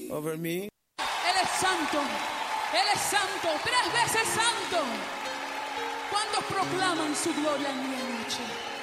over me. Él es santo. Él es santo. 3 veces santo. ¿Cuántos proclaman su gloria en mi noche?